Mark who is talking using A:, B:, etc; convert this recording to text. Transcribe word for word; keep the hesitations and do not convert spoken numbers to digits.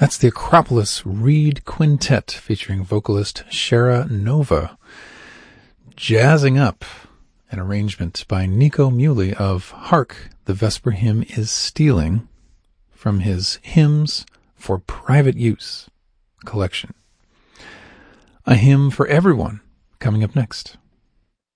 A: That's the Acropolis Reed Quintet featuring vocalist Shara Nova, jazzing up an arrangement by Nico Muhly of Hark, the Vesper Hymn is Stealing, from his Hymns for Private Use collection. A Hymn for Everyone coming up next.